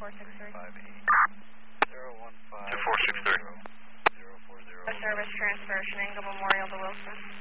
463. 015. 463. 040. Service transfer, Shenango Memorial to Wilson.